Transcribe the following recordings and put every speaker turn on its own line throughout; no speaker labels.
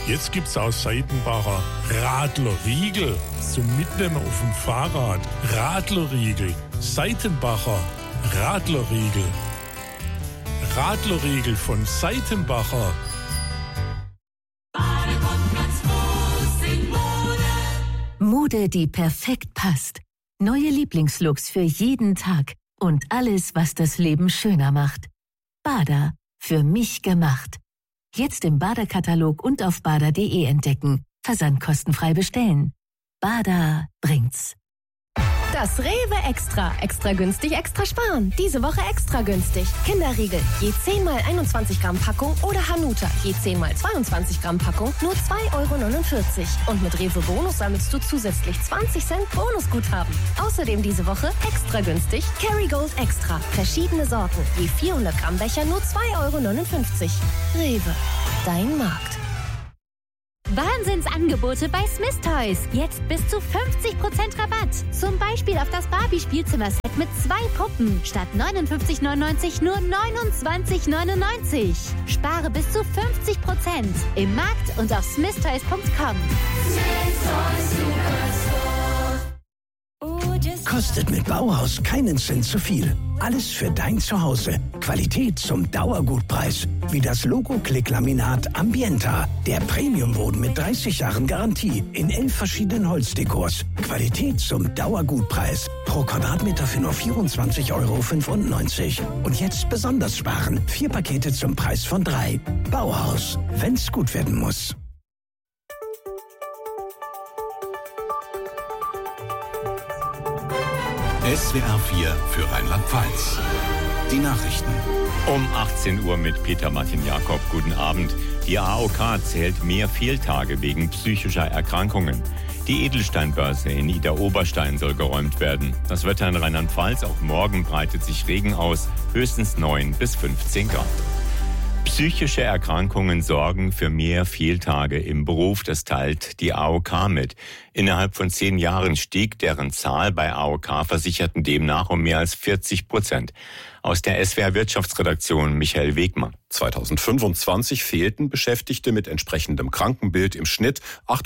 Jetzt gibt's aus Seitenbacher Radlerriegel zum Mitnehmen auf dem Fahrrad. Radlerriegel, Seitenbacher Radlerriegel. Radlerriegel von Seitenbacher.
Mode, die perfekt passt. Neue Lieblingslooks für jeden Tag. Und alles, was das Leben schöner macht. Bada, für mich gemacht. Jetzt im Bada-Katalog und auf bada.de entdecken. Versandkostenfrei bestellen. Bada bringt's.
Das Rewe Extra. Extra günstig, extra sparen. Diese Woche extra günstig. Kinderriegel, je 10 mal 21 Gramm Packung oder Hanuta, je 10 mal 22 Gramm Packung, nur 2,49 €. Und mit Rewe Bonus sammelst du zusätzlich 20 Cent Bonusguthaben. Außerdem diese Woche extra günstig Kerrygold Extra. Verschiedene Sorten, je 400 Gramm Becher, nur 2,59 €. Rewe, dein Markt.
Wahnsinnsangebote bei Smith Toys. Jetzt bis zu 50% Rabatt. Zum Beispiel auf das Barbie-Spielzimmerset mit 2 Puppen. Statt 59,99 nur 29,99. Spare bis zu 50% im Markt und auf smithtoys.com.
Kostet mit Bauhaus keinen Cent zu viel. Alles für dein Zuhause. Qualität zum Dauergutpreis. Wie das Logo-Klick-Laminat Ambienta. Der Premiumboden mit 30 Jahren Garantie. In 11 verschiedenen Holzdekors. Qualität zum Dauergutpreis. Pro Quadratmeter für nur 24,95 €. Und jetzt besonders sparen. 4 Pakete zum Preis von 3. Bauhaus. Wenn's gut werden muss.
SWR 4 für Rheinland-Pfalz. Die Nachrichten.
Um 18 Uhr mit Peter Martin Jakob. Guten Abend. Die AOK zählt mehr Fehltage wegen psychischer Erkrankungen. Die Edelsteinbörse in Idar-Oberstein soll geräumt werden. Das Wetter in Rheinland-Pfalz. Auch morgen breitet sich Regen aus. Höchstens 9 bis 15 Grad. Psychische Erkrankungen sorgen für mehr Fehltage im Beruf, das teilt die AOK mit. Innerhalb von 10 Jahren stieg deren Zahl bei AOK-Versicherten demnach um mehr als 40%. Aus der SWR-Wirtschaftsredaktion Michael Wegmann.
2025 fehlten Beschäftigte mit entsprechendem Krankenbild im Schnitt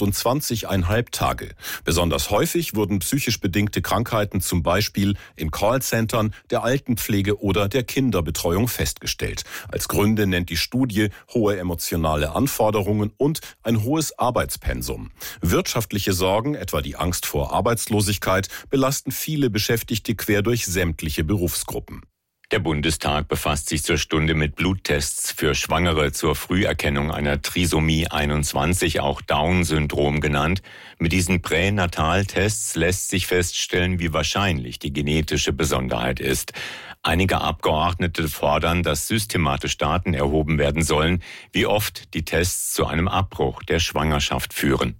28,5 Tage. Besonders häufig wurden psychisch bedingte Krankheiten zum Beispiel in Callcentern, der Altenpflege oder der Kinderbetreuung festgestellt. Als Gründe nennt die Studie hohe emotionale Anforderungen und ein hohes Arbeitspensum. Wirtschaftliche Sorgen, etwa die Angst vor Arbeitslosigkeit, belasten viele Beschäftigte quer durch sämtliche Berufsgruppen.
Der Bundestag befasst sich zur Stunde mit Bluttests für Schwangere zur Früherkennung einer Trisomie 21, auch Down-Syndrom genannt. Mit diesen Pränataltests lässt sich feststellen, wie wahrscheinlich die genetische Besonderheit ist. Einige Abgeordnete fordern, dass systematisch Daten erhoben werden sollen, wie oft die Tests zu einem Abbruch der Schwangerschaft führen.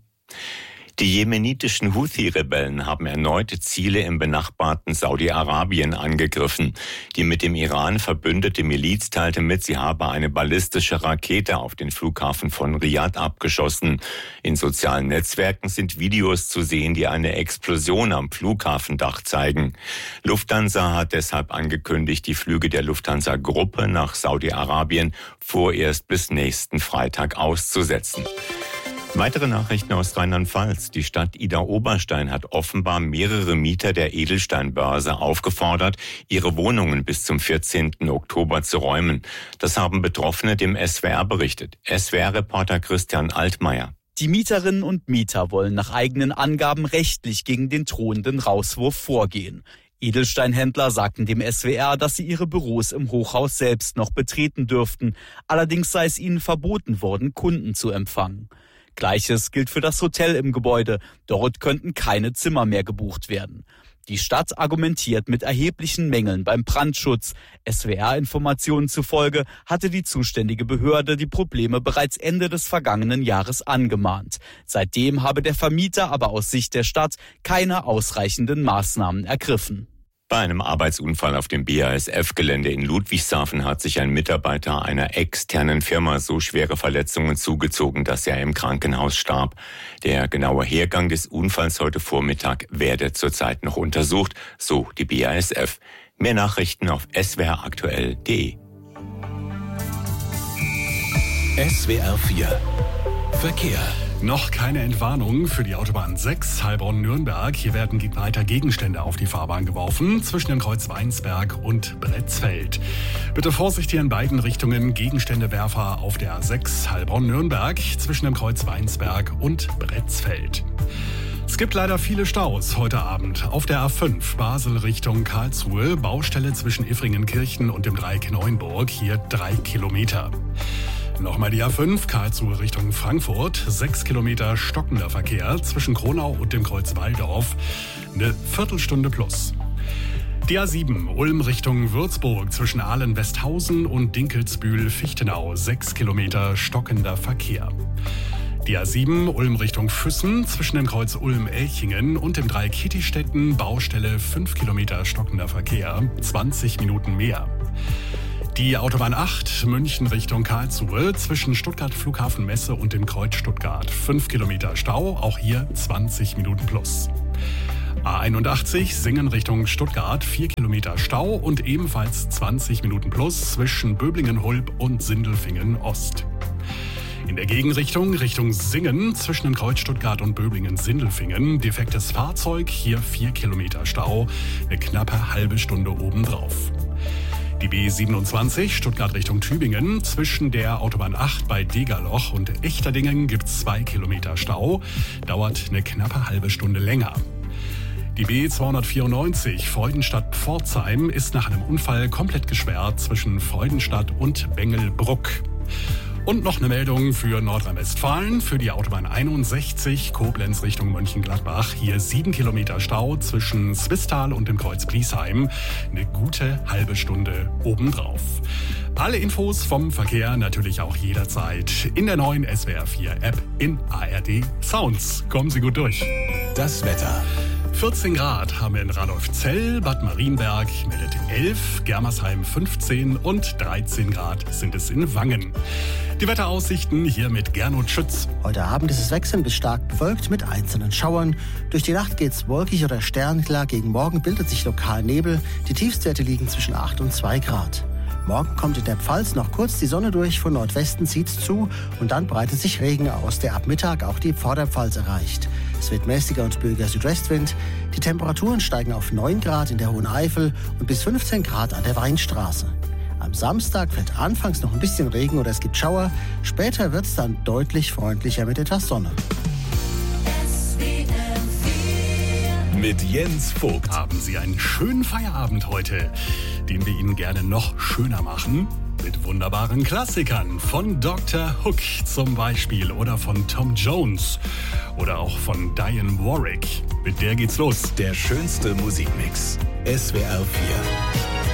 Die jemenitischen Houthi-Rebellen haben erneute Ziele im benachbarten Saudi-Arabien angegriffen. Die mit dem Iran verbündete Miliz teilte mit, sie habe eine ballistische Rakete auf den Flughafen von Riad abgeschossen. In sozialen Netzwerken sind Videos zu sehen, die eine Explosion am Flughafendach zeigen. Lufthansa hat deshalb angekündigt, die Flüge der Lufthansa-Gruppe nach Saudi-Arabien vorerst bis nächsten Freitag auszusetzen. Weitere Nachrichten aus Rheinland-Pfalz. Die Stadt Idar-Oberstein hat offenbar mehrere Mieter der Edelsteinbörse aufgefordert, ihre Wohnungen bis zum 14. Oktober zu räumen. Das haben Betroffene dem SWR berichtet. SWR-Reporter Christian Altmaier.
Die Mieterinnen und Mieter wollen nach eigenen Angaben rechtlich gegen den drohenden Rauswurf vorgehen. Edelsteinhändler sagten dem SWR, dass sie ihre Büros im Hochhaus selbst noch betreten dürften. Allerdings sei es ihnen verboten worden, Kunden zu empfangen. Gleiches gilt für das Hotel im Gebäude. Dort könnten keine Zimmer mehr gebucht werden. Die Stadt argumentiert mit erheblichen Mängeln beim Brandschutz. SWR-Informationen zufolge hatte die zuständige Behörde die Probleme bereits Ende des vergangenen Jahres angemahnt. Seitdem habe der Vermieter aber aus Sicht der Stadt keine ausreichenden Maßnahmen ergriffen.
Bei einem Arbeitsunfall auf dem BASF-Gelände in Ludwigshafen hat sich ein Mitarbeiter einer externen Firma so schwere Verletzungen zugezogen, dass er im Krankenhaus starb. Der genaue Hergang des Unfalls heute Vormittag werde zurzeit noch untersucht, so die BASF. Mehr Nachrichten auf swraktuell.de.
SWR 4 Verkehr.
Noch keine Entwarnung für die Autobahn 6 Heilbronn-Nürnberg. Hier werden weiter Gegenstände auf die Fahrbahn geworfen, zwischen dem Kreuz Weinsberg und Bretzfeld. Bitte Vorsicht hier in beiden Richtungen. Gegenständewerfer auf der A6 Heilbronn-Nürnberg zwischen dem Kreuz Weinsberg und Bretzfeld. Es gibt leider viele Staus heute Abend. Auf der A5 Basel Richtung Karlsruhe, Baustelle zwischen Iffringenkirchen und dem Dreieck Neuenburg, hier 3 Kilometer. Nochmal die A5 Karlsruhe Richtung Frankfurt, 6 Kilometer stockender Verkehr zwischen Kronau und dem Kreuz Walldorf, eine Viertelstunde plus. Die A7 Ulm Richtung Würzburg zwischen Ahlen-Westhausen und Dinkelsbühl-Fichtenau, 6 Kilometer stockender Verkehr. Die A7 Ulm Richtung Füssen zwischen dem Kreuz Ulm-Elchingen und dem Dreieck Hittistetten, Baustelle 5 Kilometer stockender Verkehr, 20 Minuten mehr. Die Autobahn 8 München Richtung Karlsruhe zwischen Stuttgart Flughafen Messe und dem Kreuz Stuttgart, 5 Kilometer Stau, auch hier 20 Minuten plus. A81 Singen Richtung Stuttgart, 4 Kilometer Stau und ebenfalls 20 Minuten plus zwischen Böblingen-Hulb und Sindelfingen-Ost. In der Gegenrichtung, Richtung Singen, zwischen dem Kreuz Stuttgart und Böblingen-Sindelfingen, defektes Fahrzeug, hier 4 Kilometer Stau, eine knappe halbe Stunde obendrauf. Die B27 Stuttgart Richtung Tübingen, zwischen der Autobahn 8 bei Degerloch und Echterdingen gibt es 2 Kilometer Stau, dauert eine knappe halbe Stunde länger. Die B294 Freudenstadt-Pforzheim ist nach einem Unfall komplett gesperrt zwischen Freudenstadt und Bengelbruck. Und noch eine Meldung für Nordrhein-Westfalen, für die Autobahn 61 Koblenz Richtung Mönchengladbach. Hier 7 Kilometer Stau zwischen Zwistal und dem Kreuz Bliesheim. Eine gute halbe Stunde obendrauf. Alle Infos vom Verkehr natürlich auch jederzeit in der neuen SWR 4 App in ARD Sounds. Kommen Sie gut durch.
Das Wetter.
14 Grad haben wir in Radolfzell, Bad Marienberg meldet 11, Germersheim 15 und 13 Grad sind es in Wangen. Die Wetteraussichten hier mit Gernot Schütz.
Heute Abend ist es wechselnd bis stark bewölkt mit einzelnen Schauern. Durch die Nacht geht's wolkig oder sternklar. Gegen Morgen bildet sich lokal Nebel. Die Tiefstwerte liegen zwischen 8 und 2 Grad. Morgen kommt in der Pfalz noch kurz die Sonne durch, von Nordwesten zieht's zu und dann breitet sich Regen aus, der ab Mittag auch die Vorderpfalz erreicht. Es wird mäßiger und böiger Südwestwind. Die Temperaturen steigen auf 9 Grad in der Hohen Eifel und bis 15 Grad an der Weinstraße. Am Samstag fällt anfangs noch ein bisschen Regen oder es gibt Schauer. Später wird's dann deutlich freundlicher mit etwas Sonne.
Mit Jens Vogt.
Haben Sie einen schönen Feierabend heute, den wir Ihnen gerne noch schöner machen? Mit wunderbaren Klassikern von Dr. Hook zum Beispiel oder von Tom Jones oder auch von Diane Warwick. Mit der geht's los.
Der schönste Musikmix. SWR 4.